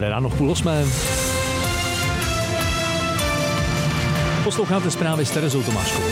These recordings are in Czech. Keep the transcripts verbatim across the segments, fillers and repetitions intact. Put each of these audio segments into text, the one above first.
Dobré ráno v půl osmé. Posloucháte zprávy s Terezou Tomáškovou.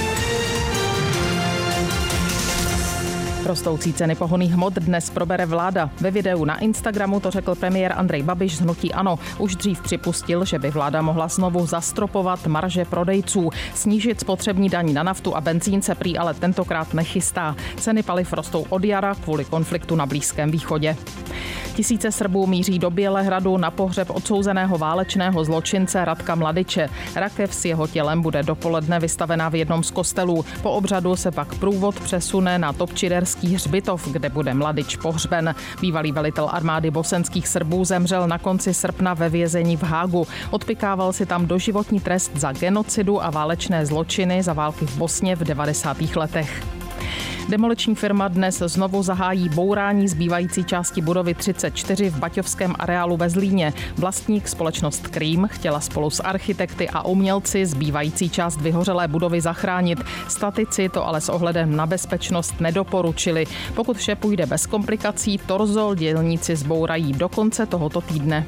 Rostoucí ceny pohonných hmot dnes probere vláda. Ve videu na Instagramu to řekl premiér Andrej Babiš z hnutí ANO. Už dřív připustil, že by vláda mohla znovu zastropovat marže prodejců. Snížit spotřební daň na naftu a benzín se prý ale tentokrát nechystá. Ceny paliv rostou od jara kvůli konfliktu na Blízkém východě. Tisíce Srbů míří do Bělehradu na pohřeb odsouzeného válečného zločince Radka Mladiče. Rakev s jeho tělem bude dopoledne vystavená v jednom z kostelů. Po obřadu se pak průvod přesune na Topčiderský hřbitov, kde bude Mladič pohřben. Bývalý velitel armády bosenských Srbů zemřel na konci srpna ve vězení v Hágu. Odpykával si tam doživotní trest za genocidu a válečné zločiny za války v Bosně v devadesátých letech. Demoliční firma dnes znovu zahájí bourání zbývající části budovy třicet čtyři v baťovském areálu ve Zlíně. Vlastník společnost Krým chtěla spolu s architekty a umělci zbývající část vyhořelé budovy zachránit. Statici to ale s ohledem na bezpečnost nedoporučili. Pokud vše půjde bez komplikací, torzo dělníci zbourají do konce tohoto týdne.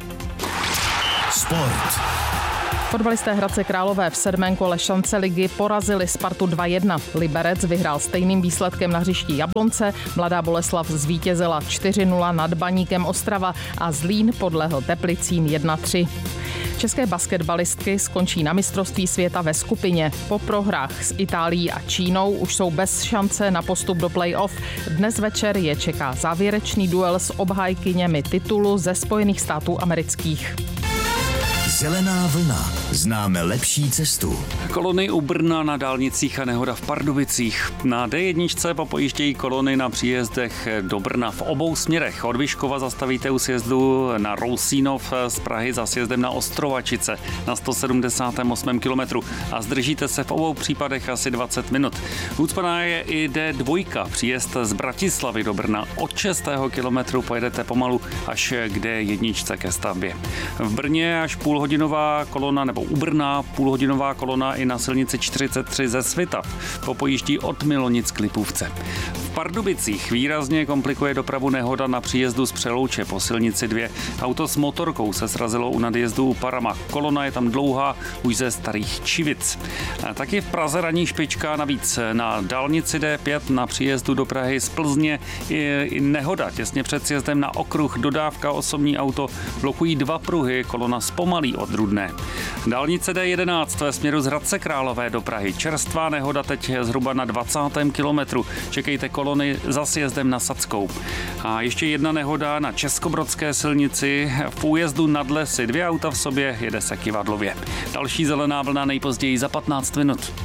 Sport. Fotbalisté Hradce Králové v sedmém kole šance ligy porazili Spartu dva jedna. Liberec vyhrál stejným výsledkem na hřišti Jablonce, Mladá Boleslav zvítězila čtyři nula nad Baníkem Ostrava a Zlín podlehl Teplicím jedna tři. České basketbalistky skončí na mistrovství světa ve skupině. Po prohrách s Itálií a Čínou už jsou bez šance na postup do play-off. Dnes večer je čeká závěrečný duel s obhájkyněmi titulu ze Spojených států amerických. Zelená vlna. Známe lepší cestu. Kolony u Brna na dálnicích a nehoda v Pardubicích. Na D jedna popojíždějí kolony na příjezdech do Brna v obou směrech. Od Vyškova zastavíte u sjezdu na Rousínov, z Prahy za sjezdem na Ostrovačice na sto sedmdesátém osmém kilometru a zdržíte se v obou případech asi dvacet minut. Ucpaná je i D dva, příjezd z Bratislavy do Brna. Od šestého kilometru pojedete pomalu až k D jedna ke stavbě. V Brně až půl hodinová kolona, nebo u Brna půlhodinová kolona i na silnici čtyřicet tři ze Svitav. Popojíždí od Milonic k Lipůvce. V Pardubicích výrazně komplikuje dopravu nehoda na příjezdu z Přelouče po silnici dva. Auto s motorkou se srazilo u nadjezdu u Parama. Kolona je tam dlouhá už ze Starých Čivic. A taky v Praze ranní špička, navíc na dálnici D pět na příjezdu do Prahy z Plzně i, i nehoda. Těsně před sjezdem na okruh dodávka osobní auto blokují dva pruhy, kolona zpomalí od Rudné. Dálnice D jedenáct ve směru z Hradce Králové do Prahy. Čerstvá nehoda teď zhruba na dvacátém kilometru. Čekejte kolony za sjezdem na Sackou. A ještě jedna nehoda na Českobrodské silnici v újezdu nad Lesy. Dvě auta v sobě, jede se Kyvadlově. Další zelená vlna nejpozději za patnáct minut.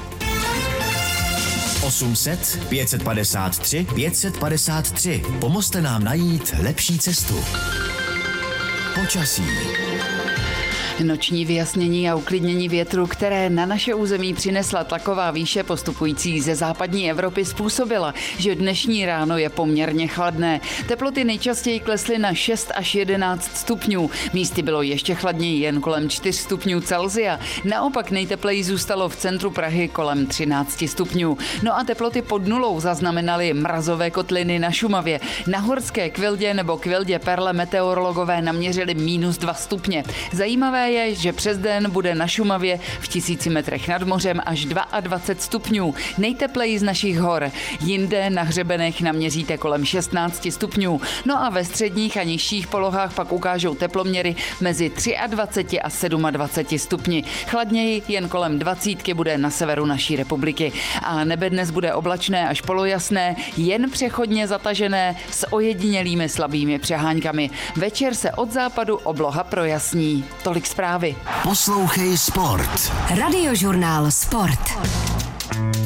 osm set pět set padesát tři pět set padesát tři. Pomozte nám najít lepší cestu. Počasí. Noční vyjasnění a uklidnění větru, které na naše území přinesla tlaková výše postupující ze západní Evropy, způsobila, že dnešní ráno je poměrně chladné. Teploty nejčastěji klesly na šest až jedenáct stupňů. Místy bylo ještě chladněji, jen kolem čtyř stupňů Celsia. Naopak nejtepleji zůstalo v centru Prahy kolem třináct stupňů. No a teploty pod nulou zaznamenaly mrazové kotliny na Šumavě. Na Horské Kvildě nebo Kvildě Perle meteorologové naměřili mínus dva stupně. Zajímavé je, že přes den bude na Šumavě v tisíci metrech nad mořem až dvacet dva stupňů. Nejtepleji z našich hor. Jinde na hřebenech naměříte kolem šestnáct stupňů. No a ve středních a nižších polohách pak ukážou teploměry mezi dvacet tři a dvacet sedm stupni. Chladněji jen kolem dvacítky bude na severu naší republiky. A nebe dnes bude oblačné až polojasné, jen přechodně zatažené s ojedinělými slabými přeháňkami. Večer se od západu obloha projasní. Tolik zprávy. Poslouchej Sport. Radiožurnál Sport.